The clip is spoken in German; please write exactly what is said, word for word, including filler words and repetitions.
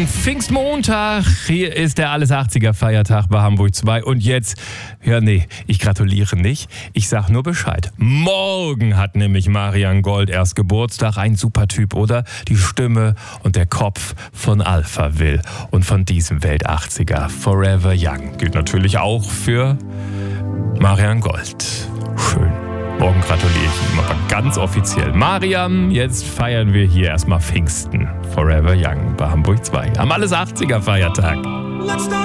Ein Pfingstmontag. Hier ist der Alles achtziger Feiertag bei Hamburg zwei. Und jetzt, ja nee, ich gratuliere nicht. Ich sag nur Bescheid. Morgen hat nämlich Marian Gold erst Geburtstag. Ein super Typ, oder? Die Stimme und der Kopf von Alphaville. Und von diesem Welt achtziger Forever Young. Gilt natürlich auch für Marian Gold. Schön. Morgen gratuliere ich ihm aber ganz offiziell. Mariam, jetzt feiern wir hier erstmal Pfingsten. Forever Young bei Hamburg zwei. Am Alles achtziger Feiertag.